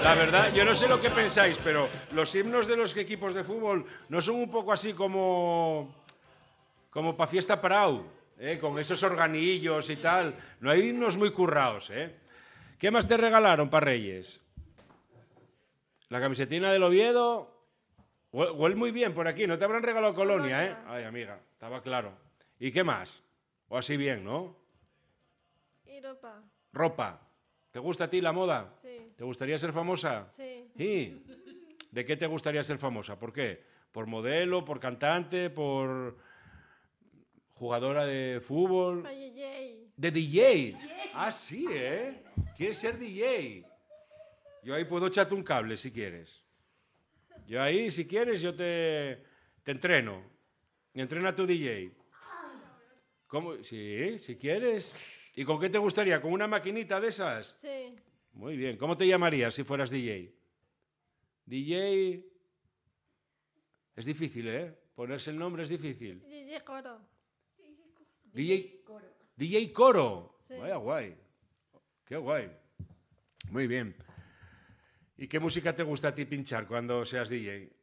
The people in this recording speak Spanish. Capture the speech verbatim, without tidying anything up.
La verdad, yo no sé lo que pensáis, pero los himnos de los equipos de fútbol no son un poco así como como para fiesta parau, ¿eh? Con esos organillos y tal. No hay himnos muy curraos, ¿eh? ¿Qué más te regalaron para Reyes? La camisetina del Oviedo. Huele muy bien por aquí. No te habrán regalado colonia, ¿eh? Ay, amiga, estaba claro. ¿Y qué más? O así bien, ¿no? Y ropa. Ropa. ¿Te gusta a ti la moda? Sí. ¿Te gustaría ser famosa? Sí. ¿Y de qué te gustaría ser famosa? ¿Por qué? ¿Por modelo? ¿Por cantante? ¿Por jugadora de fútbol? Ay, ay, ay. ¿De D J? Ah, sí, ¿eh? ¿Quieres ser D J? Yo ahí puedo echarte un cable si quieres. Yo ahí, si quieres, yo te, te entreno. Me entrena tu D J. ¿Cómo? Sí, si quieres. ¿Y con qué te gustaría? ¿Con una maquinita de esas? Sí. Muy bien. ¿Cómo te llamarías si fueras D J? D J... Es difícil, ¿eh? Ponerse el nombre es difícil. D J Coro. D J... D J Coro. Sí. Vaya guay. Qué guay. Muy bien. ¿Y qué música te gusta a ti pinchar cuando seas D J?